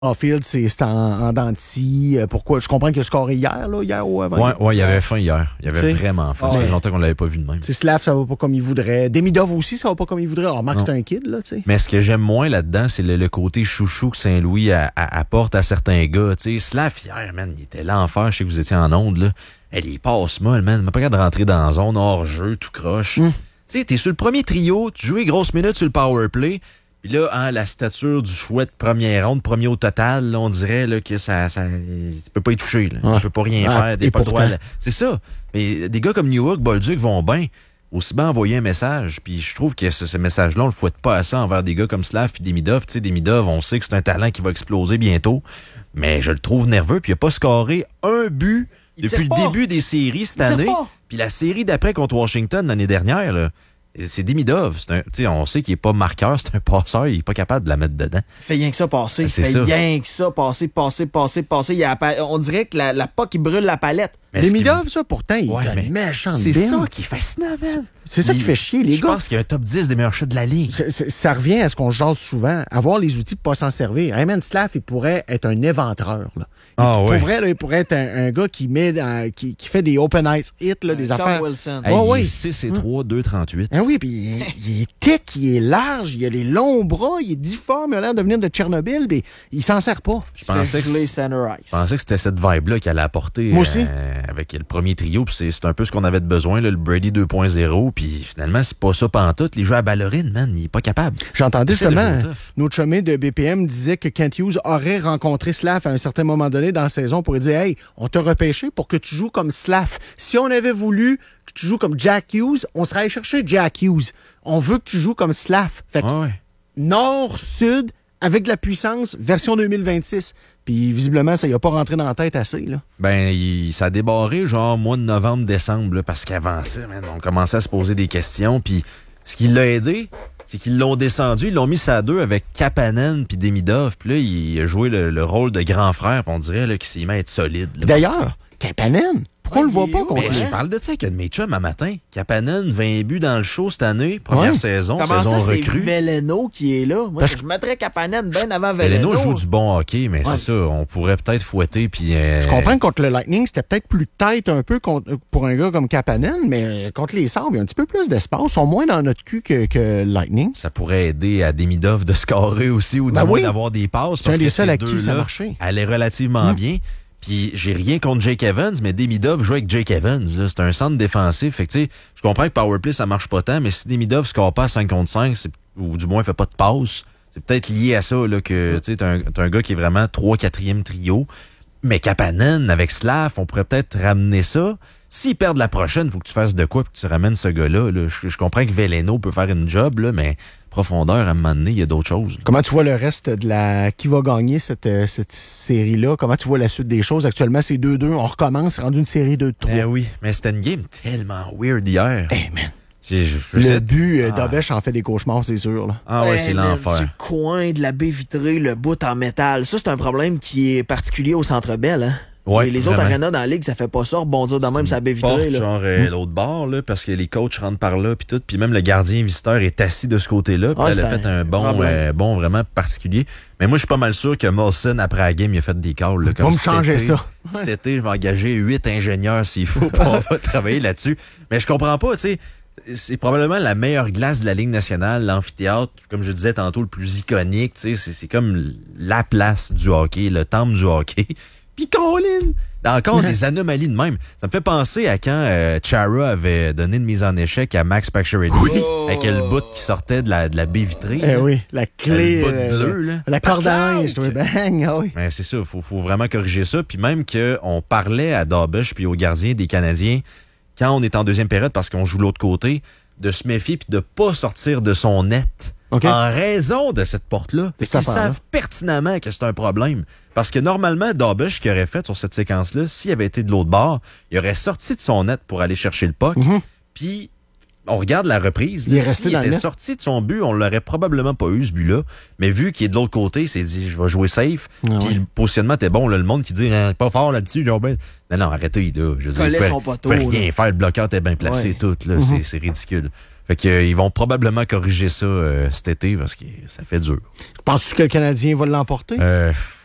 Caulfield, c'est en dents de scie. Pourquoi? Je comprends qu'il a scoré hier ou avant. Ouais, il avait faim hier. Il avait vraiment faim. Ça fait longtemps qu'on l'avait pas vu de même. Slav, ça va pas comme il voudrait. Demidov aussi, ça va pas comme il voudrait. Alors, Marc, c'est un kid, là, tu sais. Mais ce que j'aime moins là-dedans, c'est le côté chouchou que Saint-Louis apporte à certains gars. Tu sais, Slav, hier, man, il était l'enfer. Je sais que vous étiez en onde, là. Elle y passe mal, man. Il m'a pas capable de rentrer dans la zone, hors-jeu, tout croche. Tu sais, t'es sur le premier trio, tu joues les grosses minutes sur le power play. Puis là, la stature du chouette première ronde, premier au total, là, on dirait là, que ça tu peux pas y toucher. Là. Tu peux pas rien faire. T'es pas le droit. C'est ça. Mais des gars comme Newhook, Bolduc vont bien. Aussi bien envoyer un message. Puis je trouve que ce message-là, on le fouette pas assez envers des gars comme Slav puis Demidov. Tu sais, Demidov, on sait que c'est un talent qui va exploser bientôt. Mais je le trouve nerveux. Puis il a pas scoré un but depuis le début des séries cette année. Puis la série d'après contre Washington l'année dernière, là. C'est Demidov. On sait qu'il est pas marqueur, c'est un passeur, il est pas capable de la mettre dedans. Il fait rien que ça passer. Rien que ça passer. On dirait que la POC, il brûle la palette. Demidov, ça, pourtant, il est méchant. C'est ça qui est fascinant, man. C'est ça qui fait chier, les gars. Je pense qu'il y a un top 10 des meilleurs shots de la ligue. Ça revient à ce qu'on jase souvent, avoir les outils pour pas s'en servir. Hey man, Slav, il pourrait être un éventreur, là. Pour vrai, là, il pourrait être un gars qui fait des open ice hits, là, des affaires. Tom Wilson. Il est 6'3", 2'38". Ah oui, puis il est thick, il est large, il a les longs bras, il est difforme, il a l'air de venir de Tchernobyl, mais il s'en sert pas. Je pensais que c'était cette vibe-là qu'elle allait apporter. Moi aussi. Avec le premier trio, puis c'est un peu ce qu'on avait de besoin, là, le Brady 2.0, puis finalement, c'est pas ça pantoute. Les jeux à ballerine, man, il est pas capable. J'entendais justement, notre chemin de BPM disait que Kent Hughes aurait rencontré Slav à un certain moment donné dans la saison pour lui dire « Hey, on t'a repêché pour que tu joues comme Slav. Si on avait voulu que tu joues comme Jack Hughes, on serait allé chercher Jack Hughes. On veut que tu joues comme Slav. » Fait que nord-sud, avec de la puissance, version 2026. Puis visiblement, ça y a pas rentré dans la tête assez, là. Ben, ça a débarré genre mois de novembre-décembre, là, parce qu'avant ça, man, on commençait à se poser des questions. Puis ce qui l'a aidé, c'est qu'ils l'ont descendu, ils l'ont mis ça à deux avec Kapanen puis Demidov. Puis là, il a joué le rôle de grand frère. On dirait là, qu'il s'est mis à être solide. Là, d'ailleurs, Kapanen, pourquoi on le voit pas contre lui? Je parle de ça avec un de mes chums un matin. Kapanen, 20 buts dans le show cette année, première saison recrue. C'est Veleno qui est là. Moi, je mettrais Kapanen bien avant Veleno. Veleno joue du bon hockey, mais c'est ça, on pourrait peut-être fouetter. Puis je comprends que contre le Lightning, c'était peut-être plus tête un peu pour un gars comme Kapanen, mais contre les Sabres, il y a un petit peu plus d'espace. Ils sont moins dans notre cul que le Lightning. Ça pourrait aider à Demidov de scorer aussi, ou du moins d'avoir des passes. C'est un des seuls à qui ça marchait. Elle est relativement bien. Puis j'ai rien contre Jake Evans, mais Demidov joue avec Jake Evans. Là. C'est un centre défensif. Fait que, tu sais, je comprends que Powerplay, ça marche pas tant, mais si Demidov score pas à 5 contre 5, ou du moins fait pas de passe, c'est peut-être lié à ça là, que tu sais, t'as un gars qui est vraiment 3-4e trio. Mais Kapanen, avec Slav, on pourrait peut-être ramener ça. S'ils perdent la prochaine, il faut que tu fasses de quoi pour que tu ramènes ce gars-là. Là. Je comprends que Veleno peut faire une job, là, mais profondeur, à un moment donné, il y a d'autres choses. Comment tu vois le reste de qui va gagner cette série-là? Comment tu vois la suite des choses? Actuellement, c'est 2-2. On recommence, rendu une série 2-3. Oui, mais c'était une game tellement weird hier. Hey, man. Le but d'Abesh en fait des cauchemars, c'est sûr. Là. Ah ouais, c'est l'enfer. Du coin de la baie vitrée, le bout en métal. Ça, c'est un problème qui est particulier au Centre Bell, hein? Ouais, les autres arénas dans la ligue, ça fait pas ça, rebondir de même sa baie vitrée. Genre l'autre bord, là, parce que les coachs rentrent par là, puis tout, puis même le gardien visiteur est assis de ce côté-là, puis elle a fait un bon vraiment particulier. Mais moi, je suis pas mal sûr que Molson, après la game, il a fait des calls. Là, comme me changer ça. Cet été, je vais engager 8 ingénieurs s'il faut, puis on va travailler là-dessus. Mais je comprends pas, tu sais. C'est probablement la meilleure glace de la Ligue nationale, l'amphithéâtre, comme je disais tantôt, le plus iconique, tu sais, c'est comme la place du hockey, le temple du hockey. Puis Colin, encore des anomalies de même. Ça me fait penser à quand Chara avait donné une mise en échec à Max Pacioretty avec le bout qui sortait de la baie vitrée. Oui, la clé. Le bout bleu, là. La corde à linge, bang, oui. Mais c'est ça, faut vraiment corriger ça. Puis même qu'on parlait à Darbush puis aux gardiens des Canadiens, quand on est en deuxième période parce qu'on joue l'autre côté, de se méfier puis de pas sortir de son net. Okay. En raison de cette porte-là. Ils savent pertinemment que c'est un problème. Parce que normalement, Darbush, qui aurait fait sur cette séquence-là, s'il avait été de l'autre bord, il aurait sorti de son net pour aller chercher le puck. Puis, on regarde la reprise. Il est resté s'il était sorti de son but, on l'aurait probablement pas eu, ce but-là. Mais vu qu'il est de l'autre côté, il s'est dit, je vais jouer safe. Puis le positionnement était bon. Là, le monde qui dit, pas fort là-dessus. Genre, non, arrêtez. Là. Je veux dire, son poteau. Rien faire. Le bloqueur était bien placé. Tout. Là, c'est ridicule. Fait qu'ils vont probablement corriger ça cet été parce que ça fait dur. Penses-tu que le Canadien va l'emporter?